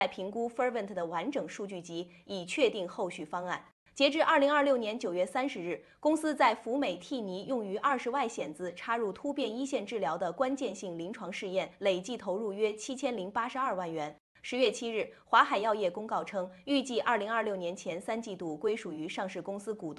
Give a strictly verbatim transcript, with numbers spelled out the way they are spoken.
在评估 Fervent 的完整数据集，以确定后续方案。截至二零二六年九月三十日，公司在福美替尼用于二十外显子插入突变一线治疗的关键性临床试验，累计投入约七千零八十二万元。十月七日，华海药业公告称，预计二零二六年前三季度归属于上市公司股东。